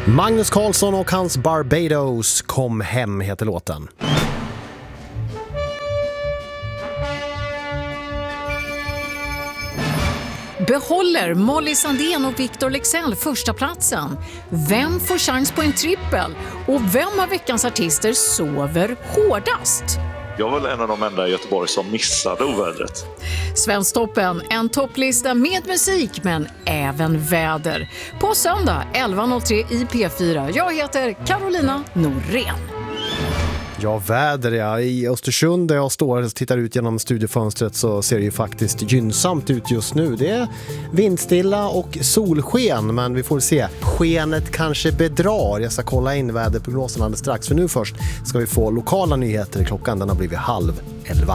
Magnus Carlsson och hans Barbados kom hem heter låten. Behåller Molly Sandén och Victor Leksell första platsen? Vem får chans på en trippel? Och vem av veckans artister sover hårdast? Jag var väl en av de enda i Göteborg som missade ovädret. Svensktoppen, en topplista med musik men även väder. På söndag 11.03 i P4. Jag heter Carolina Norén. Ja, väder ja. I Östersund där jag står och tittar ut genom studiofönstret så ser det ju faktiskt gynnsamt ut just nu. Det är vindstilla och solsken, men vi får se. Skenet kanske bedrar. Jag ska kolla in väderprognosen alldeles strax. För nu först ska vi få lokala nyheter. Klockan den har blivit 10:30.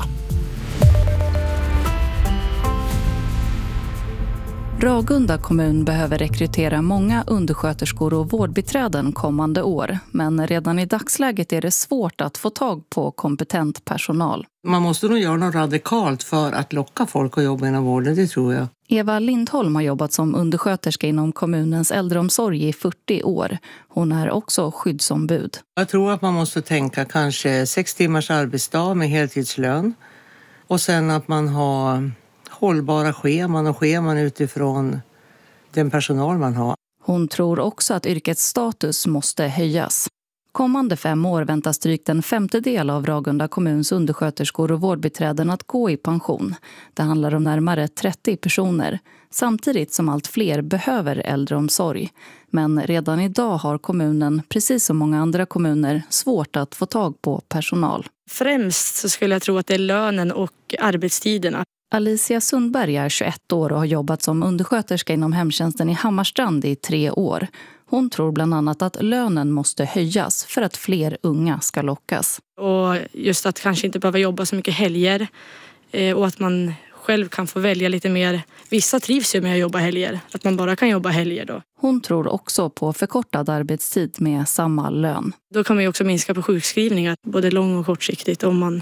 Ragunda kommun behöver rekrytera många undersköterskor och vårdbiträden kommande år. Men redan i dagsläget är det svårt att få tag på kompetent personal. Man måste nog göra något radikalt för att locka folk att jobba inom vården, det tror jag. Eva Lindholm har jobbat som undersköterska inom kommunens äldreomsorg i 40 år. Hon är också skyddsombud. Jag tror att man måste tänka kanske 6 timmars arbetsdag med heltidslön. Och sen att man har hållbara scheman och scheman utifrån den personal man har. Hon tror också att yrkets status måste höjas. Kommande 5 år väntas drygt en 1/5 av Ragunda kommuns undersköterskor och vårdbiträden att gå i pension. Det handlar om närmare 30 personer, samtidigt som allt fler behöver äldreomsorg. Men redan idag har kommunen, precis som många andra kommuner, svårt att få tag på personal. Främst så skulle jag tro att det är lönen och arbetstiderna. Alicia Sundberg är 21 år och har jobbat som undersköterska inom hemtjänsten i Hammarstrand i 3 år. Hon tror bland annat att lönen måste höjas för att fler unga ska lockas. Och just att kanske inte behöva jobba så mycket helger och att man själv kan få välja lite mer. Vissa trivs ju med att jobba helger, att man bara kan jobba helger då. Hon tror också på förkortad arbetstid med samma lön. Då kan man ju också minska på sjukskrivningar, både lång- och kortsiktigt om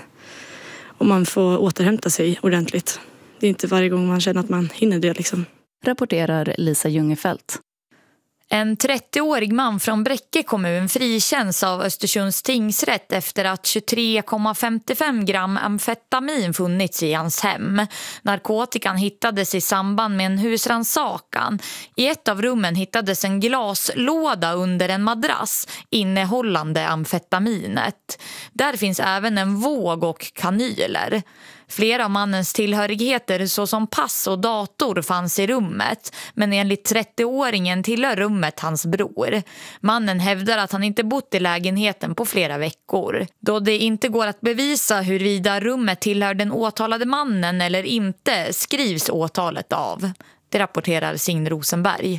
man får återhämta sig ordentligt. Det är inte varje gång man känner att man hinner det liksom. Rapporterar Lisa Ljungefelt. En 30-årig man från Bräcke kommun frikänns av Östersunds tingsrätt efter att 23,55 gram amfetamin funnits i hans hem. Narkotikan hittades i samband med en husrannsakan. I ett av rummen hittades en glaslåda under en madrass innehållande amfetaminet. Där finns även en våg och kanyler. Flera av mannens tillhörigheter såsom pass och dator fanns i rummet, men enligt 30-åringen tillhör rummet hans bror. Mannen hävdar att han inte bott i lägenheten på flera veckor. Då det inte går att bevisa huruvida rummet tillhör den åtalade mannen eller inte skrivs åtalet av. Det rapporterar Signe Rosenberg.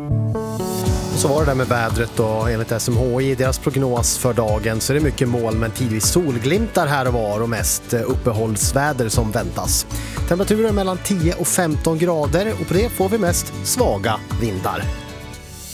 Så var det där med vädret och enligt SMHI, deras prognos för dagen, så är det mycket moln men tidvis solglimtar här och var och mest uppehållsväder som väntas. Temperaturen mellan 10 och 15 grader och på det får vi mest svaga vindar.